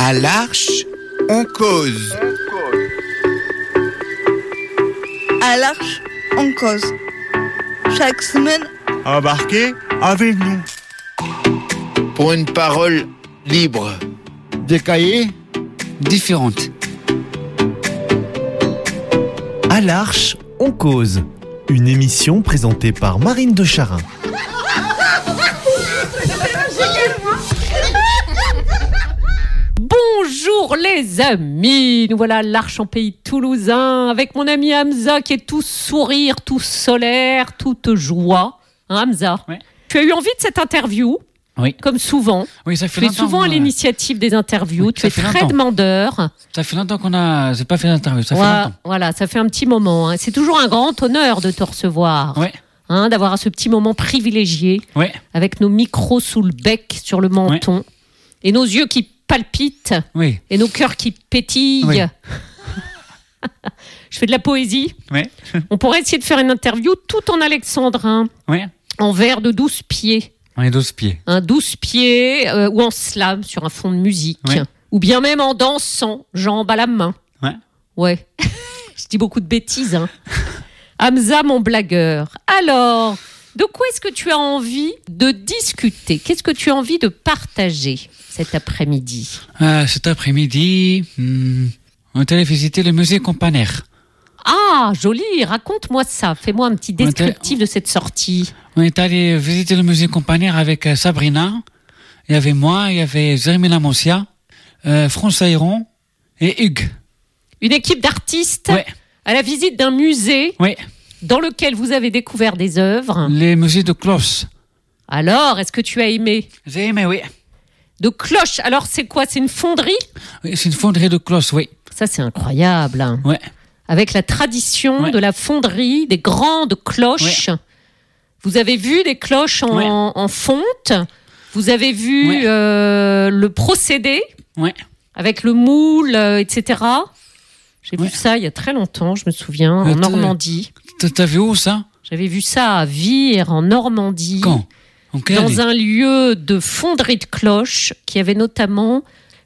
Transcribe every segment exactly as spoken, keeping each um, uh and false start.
À l'Arche, on cause. À l'Arche, on cause. Chaque semaine, embarquez avec nous. Pour une parole libre. Des cahiers différentes. À l'Arche, on cause. Une émission présentée par Marine de Charin. Bonjour les amis, nous voilà à l'Arche en pays toulousain avec mon ami Hamza qui est tout sourire, tout solaire, toute joie. Hein, Hamza, ouais. Tu as eu envie de cette interview, oui. Comme souvent. Oui, ça fait tu es longtemps. souvent à euh... l'initiative des interviews, oui, tu es très longtemps. demandeur. Ça fait longtemps qu'on a, j'ai pas fait d'interview, ça voilà, fait longtemps. Voilà, ça fait un petit moment. Hein. C'est toujours un grand honneur de te recevoir. Ouais. Hein, d'avoir ce petit moment privilégié, ouais. avec nos micros sous le bec, sur le menton, ouais. Et nos yeux qui palpitent, oui. Et nos cœurs qui pétillent. Oui. Je fais de la poésie. Oui. On pourrait essayer de faire une interview tout en alexandrin, oui. En vers de douze pieds. Oui, douze pieds. Un douze pieds euh, ou en slam sur un fond de musique. Oui. Ou bien même en dansant, jambes à la main. Ouais. Ouais. Je dis beaucoup de bêtises, hein. Hamza, mon blagueur. Alors, de quoi est-ce que tu as envie de discuter ? Qu'est-ce que tu as envie de partager cet après-midi ? euh, Cet après-midi, hmm, on est allé visiter le musée Campaner. Ah, joli, raconte-moi ça. Fais-moi un petit descriptif allé... de cette sortie. On est allé visiter le musée Campaner avec Sabrina. Il y avait moi, il y avait Jérémy Lamoncia, euh, François Ayron et Hugues. Une équipe d'artistes ouais. À la visite d'un musée ouais. Dans lequel vous avez découvert des œuvres. Les musées de cloches. Alors, est-ce que tu as aimé ? J'ai aimé, oui. De cloches. Alors, c'est quoi ? C'est une fonderie ? Oui, c'est une fonderie de cloches, oui. Ça, c'est incroyable. Hein. Ouais. Avec la tradition ouais. de la fonderie, des grandes cloches. Ouais. Vous avez vu des cloches en, ouais. en fonte. Vous avez vu ouais. euh, le procédé ouais. avec le moule, euh, et cetera. J'ai ouais. vu ça il y a très longtemps, je me souviens, euh, en Normandie. T'as vu où ça ? J'avais vu ça à Vire, en Normandie. Quand ? En quelle Dans année ? un lieu de fonderie de cloches qui avait notamment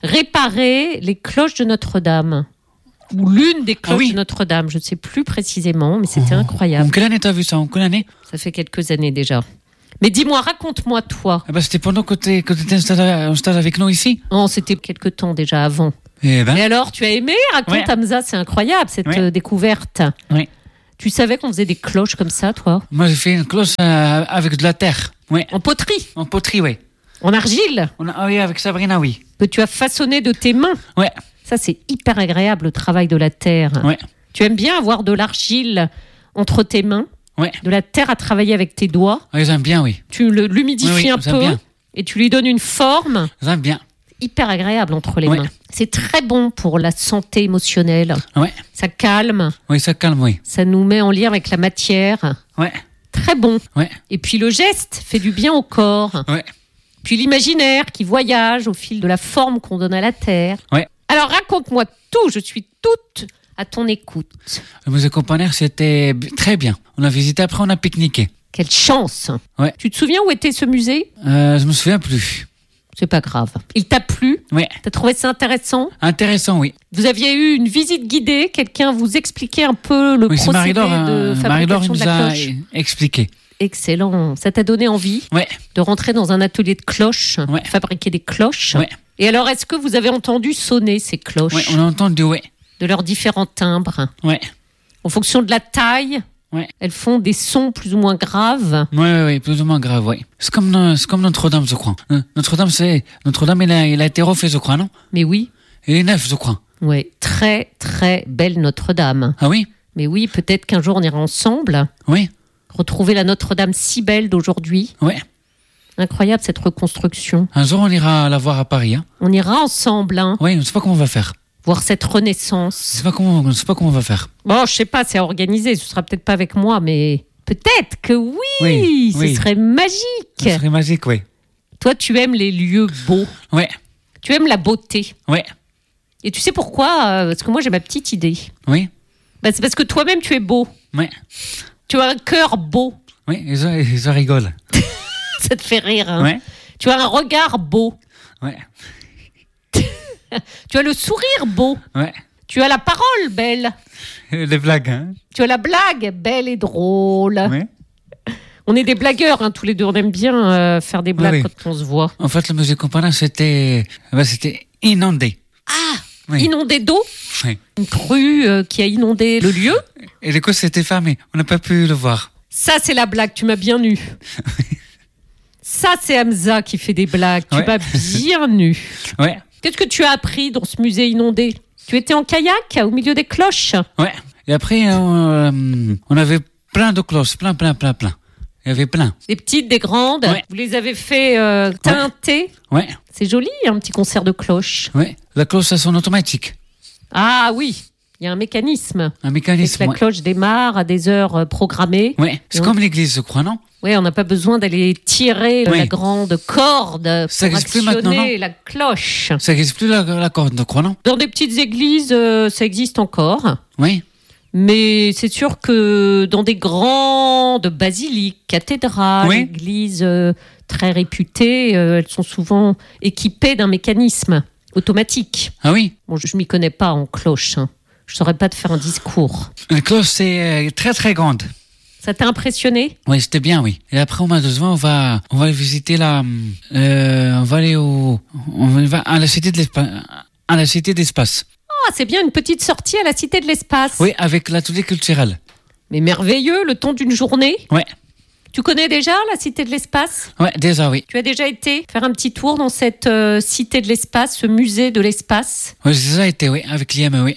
réparé les cloches de Notre-Dame. Ou l'une des cloches ah oui. de Notre-Dame, je ne sais plus précisément, mais c'était oh. incroyable. En quelle année t'as vu ça ? En quelle année ? Ça fait quelques années déjà. Mais dis-moi, raconte-moi toi. Ah bah c'était pendant que tu étais en stage avec nous ici ? Non, c'était quelques temps déjà avant. Et, ben. Et alors, tu as aimé ? Raconte, ouais. Hamza, c'est incroyable cette ouais. euh, découverte. Oui. Tu savais qu'on faisait des cloches comme ça, toi ? Moi, j'ai fait une cloche euh, avec de la terre. Ouais. En poterie ? En poterie, oui. En argile ? On a, ah oui, avec Sabrina, oui. Que tu as façonné de tes mains ? Ouais. Ça, c'est hyper agréable, le travail de la terre. Ouais. Tu aimes bien avoir de l'argile entre tes mains ? Ouais. De la terre à travailler avec tes doigts ? Oui, j'aime bien, oui. Tu le, l'humidifies oui, oui, un peu bien. Et tu lui donnes une forme ? J'aime bien. Hyper agréable entre les ouais. mains. C'est très bon pour la santé émotionnelle. Ouais. Ça calme. Oui, ça calme, oui. Ça nous met en lien avec la matière. Ouais. Très bon. Ouais. Et puis le geste fait du bien au corps. Ouais. Puis l'imaginaire qui voyage au fil de la forme qu'on donne à la terre. Ouais. Alors raconte-moi tout, je suis toute à ton écoute. Le musée Campaner, c'était très bien. On a visité, après on a pique-niqué. Quelle chance. Ouais. Tu te souviens où était ce musée ? euh, Je me souviens plus. C'est pas grave. Il t'a plu ? Oui. T'as trouvé ça intéressant ? Intéressant, oui. Vous aviez eu une visite guidée, quelqu'un vous expliquait un peu le oui, procédé Marie-Laure, de fabrication Marie-Laure de nous la a cloche. expliqué. Excellent. Ça t'a donné envie ouais. de rentrer dans un atelier de cloches, ouais. de fabriquer des cloches. Ouais. Et alors, est-ce que vous avez entendu sonner ces cloches ? Oui, on a entendu, oui. De leurs différents timbres. Oui. En fonction de la taille, ouais. elles font des sons plus ou moins graves. Oui, oui, oui, plus ou moins graves, oui. C'est comme, c'est comme Notre-Dame, je crois. Notre-Dame, c'est, Notre-Dame, il a, il a été refait, je crois, non ? Mais oui. Il est neuf, je crois. Oui, très, très belle Notre-Dame. Ah oui ? Mais oui, peut-être qu'un jour on ira ensemble. Oui. Retrouver la Notre-Dame si belle d'aujourd'hui. Oui. Incroyable cette reconstruction. Un jour, on ira la voir à Paris. Hein. On ira ensemble. Hein. Oui, on ne sait pas comment on va faire. Voir cette renaissance. Je ne sais pas comment, on ne sait pas comment on va faire. Bon, je sais pas, c'est à organiser. Ce sera peut-être pas avec moi, mais peut-être que oui. Oui, ce oui. serait magique. Ce serait magique, oui. Toi, tu aimes les lieux beaux. Oui. Tu aimes la beauté. Oui. Et tu sais pourquoi ? Parce que moi, j'ai ma petite idée. Oui. Bah, c'est parce que toi-même, tu es beau. Oui. Tu as un cœur beau. Oui, et je, et je rigole. Ça te fait rire, hein ? Oui. Tu as un regard beau. Oui. Tu as le sourire beau. Ouais. Tu as la parole belle. Les blagues, hein. Tu as la blague belle et drôle. Ouais. On est des blagueurs, hein, tous les deux. On aime bien euh, faire des blagues Oui. quand on se voit. En fait, la musique compagnie, c'était, bah, c'était inondé. Ah, Oui. inondé d'eau. Oui. Une crue euh, qui a inondé le lieu. Et du coup, c'était fermé. On n'a pas pu le voir. Ça, c'est la blague. Tu m'as bien eu. Ça, c'est Hamza qui fait des blagues. Tu Ouais. m'as bien eu. Ouais. Qu'est-ce que tu as appris dans ce musée inondé? Tu étais en kayak au milieu des cloches. Ouais. Et après, euh, on avait plein de cloches, plein, plein, plein, plein. Il y avait plein. Des petites, des grandes. Ouais. Vous les avez fait euh, teinter. Ouais. C'est joli, un petit concert de cloches. Ouais. La cloche, ça sonne automatique. Ah oui, il y a un mécanisme. Un Et que mécanisme. la Ouais. cloche démarre à des heures euh, programmées. Ouais. C'est Et on- comme l'église, je crois, non? Oui, on n'a pas besoin d'aller tirer euh, Oui. la grande corde Ça pour existe plus actionner maintenant, non la cloche. Ça n'existe plus la, la corde, je crois, non? Dans des petites églises, euh, ça existe encore. Oui. Mais c'est sûr que dans des grandes basiliques, cathédrales, Oui. églises euh, très réputées, euh, elles sont souvent équipées d'un mécanisme automatique. Ah oui. Bon, je ne m'y connais pas en cloche. Hein. Je ne saurais pas te faire un discours. La cloche, c'est euh, très, très grande. Ça t'a impressionné? Oui, c'était bien, oui. Et après, au mois de juin, on va, on va aller visiter la, euh, on va aller au, on va à la cité de l'espace, à la cité d'espace. Ah, c'est bien une petite sortie à la Cité de l'Espace. Oui, avec l'atelier culturel. Mais merveilleux, le temps d'une journée. Ouais. Tu connais déjà la Cité de l'Espace? Ouais, déjà, oui. Tu as déjà été faire un petit tour dans cette euh, Cité de l'Espace, ce musée de l'espace? Oui, j'ai déjà été, oui, avec l'I M E, oui.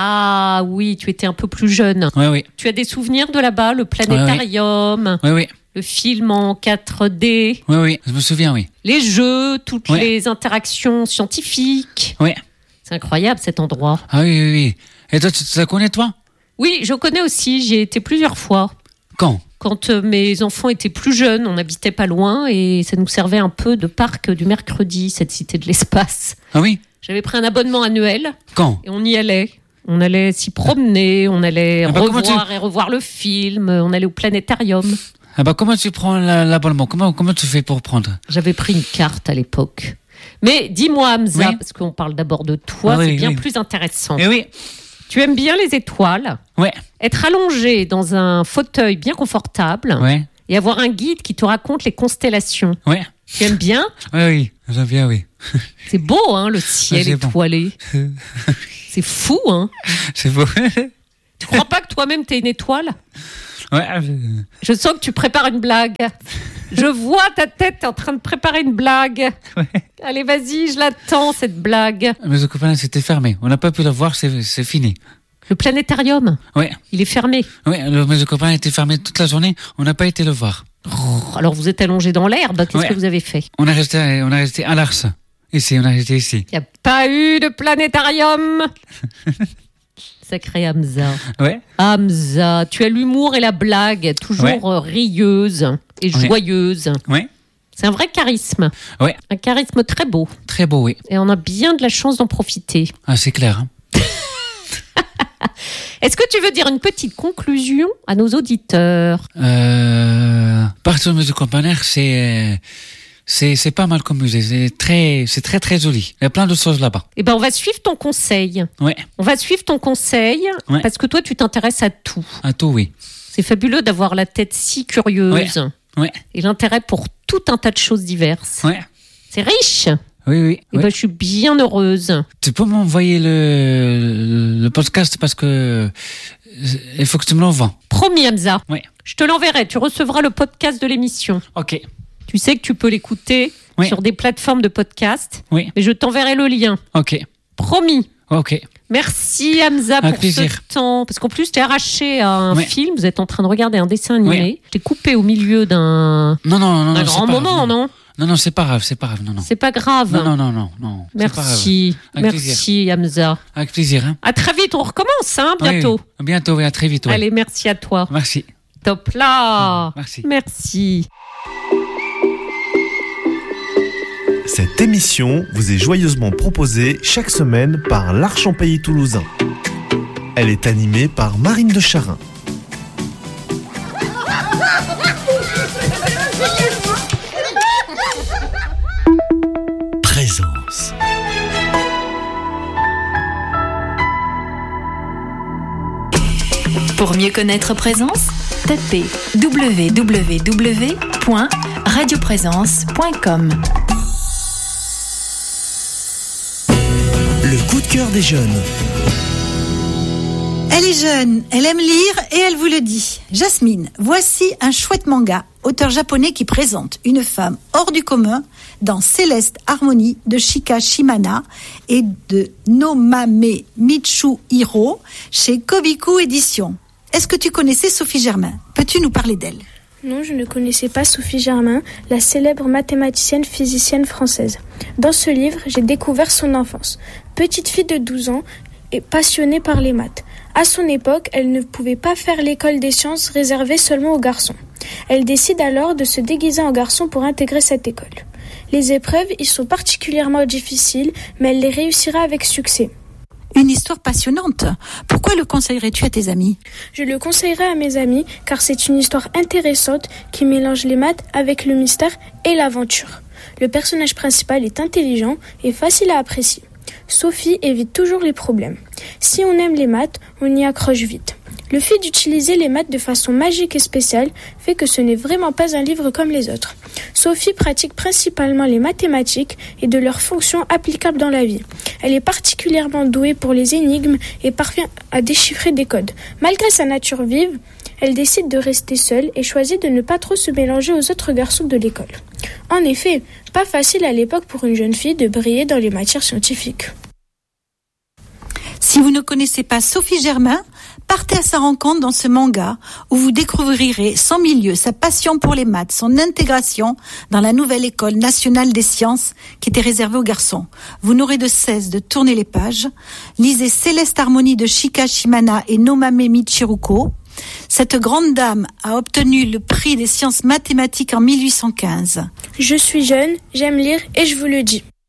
Ah oui, tu étais un peu plus jeune. Oui, oui. Tu as des souvenirs de là-bas, le planétarium, Oui, oui. le film en quatre D, Oui, oui. Je me souviens, oui. les jeux, toutes Ouais. les interactions scientifiques. Oui. C'est incroyable cet endroit. Ah oui, oui, oui. Et toi, tu, tu la connais, toi? Oui, je connais aussi, j'y ai été plusieurs fois. Quand? Quand euh, mes enfants étaient plus jeunes, on n'habitait pas loin et ça nous servait un peu de parc du mercredi, cette Cité de l'Espace. Ah oui? J'avais pris un abonnement annuel Quand? et on y allait. On allait s'y promener, on allait Ah bah, comment revoir et revoir le film, on allait au planétarium. Ah bah, comment tu prends la- l'abonnement? Comment, comment tu fais pour prendre? J'avais pris une carte à l'époque. Mais dis-moi, Hamza, Oui. parce qu'on parle d'abord de toi, Ah oui, c'est bien oui. plus intéressant. Eh oui. Tu aimes bien les étoiles, Ouais. être allongé dans un fauteuil bien confortable Ouais. et avoir un guide qui te raconte les constellations. Ouais. Tu aimes bien? Oui, oui. J'aime bien, oui. C'est beau, hein, le ciel c'est bon. étoilé. C'est fou, hein. C'est beau. Tu crois pas que toi-même t'es une étoile? Ouais. je- Je sens que tu prépares une blague. Je vois ta tête, t'es en train de préparer une blague. Allez, vas-y, je l'attends, cette blague. Mais le copain, c'était fermé. On n'a pas pu le voir, c'est c'est fini. Le planétarium, Ouais. il est fermé. Ouais, le mais le copain était fermé toute la journée. On n'a pas été le voir. Oh, alors vous êtes allongé dans l'herbe, qu'est-ce Ouais. que vous avez fait? On est resté, on est resté à Lars. Ici, on est resté ici. Il n'y a pas eu de planétarium. Sacré Hamza. Ouais. Hamza, tu as l'humour et la blague, toujours Ouais. euh, rieuse et Ouais. joyeuse. Ouais. C'est un vrai charisme. Ouais. Un charisme très beau. Très beau, oui. Et on a bien de la chance d'en profiter. Ah, c'est clair. Hein. Est-ce que tu veux dire une petite conclusion à nos auditeurs? Euh, partir au musée Campanaire, c'est, c'est, c'est pas mal comme musée. C'est très, c'est très, très joli. Il y a plein de choses là-bas. Eh ben, on va suivre ton conseil. Ouais. On va suivre ton conseil Ouais. parce que toi, tu t'intéresses à tout. À tout, oui. C'est fabuleux d'avoir la tête si curieuse Ouais. et l'intérêt pour tout un tas de choses diverses. Ouais. C'est riche. Oui, oui. Et oui. ben, je suis bien heureuse. Tu peux m'envoyer le, le podcast parce que il faut que tu me l'envoies. Promis, Hamza. Oui. Je te l'enverrai. Tu recevras le podcast de l'émission. Ok. Tu sais que tu peux l'écouter Oui. sur des plateformes de podcast. Oui. Mais je t'enverrai le lien. Ok. Promis. Ok. Merci Hamza Avec pour plaisir. ce temps. Parce qu'en plus, tu es arraché à un Ouais. film. Vous êtes en train de regarder un dessin animé. Oui. Je t'ai coupé au milieu d'un Non, non, non. d'un non, grand c'est pas moment, grave, non? Non, non, c'est pas grave, c'est pas grave. Non, non. C'est pas grave. Non, non, non, non, non. c'est pas grave. Merci. Avec Merci Hamza. Avec plaisir. Hein. À très vite. On recommence, hein, bientôt. Oui, oui. Bientôt, oui, à très vite. Ouais. Allez, merci à toi. Merci. Top là. Merci. Merci. Cette émission vous est joyeusement proposée chaque semaine par l'Arche en Pays Toulousain. Elle est animée par Marine de Charin. Présence. Pour mieux connaître Présence, tapez w w w point radio présence point com. Le coup de cœur des jeunes. Elle est jeune, elle aime lire et elle vous le dit. Jasmine, voici un chouette manga, auteur japonais qui présente une femme hors du commun dans Céleste Harmonie de Shika Shimana et de Nomame Mitsuhiro chez Kobiku Éditions. Est-ce que tu connaissais Sophie Germain ? Peux-tu nous parler d'elle ? Non, je ne connaissais pas Sophie Germain, la célèbre mathématicienne physicienne française. Dans ce livre, j'ai découvert son enfance. Petite fille de douze ans et passionnée par les maths. À son époque, elle ne pouvait pas faire l'école des sciences réservée seulement aux garçons. Elle décide alors de se déguiser en garçon pour intégrer cette école. Les épreuves y sont particulièrement difficiles, mais elle les réussira avec succès. Une histoire passionnante. Pourquoi le conseillerais-tu à tes amis ? Je le conseillerais à mes amis car c'est une histoire intéressante qui mélange les maths avec le mystère et l'aventure. Le personnage principal est intelligent et facile à apprécier. Sophie évite toujours les problèmes. Si on aime les maths, on y accroche vite. Le fait d'utiliser les maths de façon magique et spéciale fait que ce n'est vraiment pas un livre comme les autres. Sophie pratique principalement les mathématiques et de leurs fonctions applicables dans la vie. Elle est particulièrement douée pour les énigmes et parvient à déchiffrer des codes. Malgré sa nature vive, elle décide de rester seule et choisit de ne pas trop se mélanger aux autres garçons de l'école. En effet, pas facile à l'époque pour une jeune fille de briller dans les matières scientifiques. Si vous ne connaissez pas Sophie Germain, partez à sa rencontre dans ce manga où vous découvrirez son milieu, sa passion pour les maths, son intégration dans la nouvelle école nationale des sciences qui était réservée aux garçons. Vous n'aurez de cesse de tourner les pages. Lisez Céleste Harmonie de Shika Shimana et Nomame Michiruko. Cette grande dame a obtenu le prix des sciences mathématiques en mille huit cent quinze. Je suis jeune, j'aime lire et je vous le dis.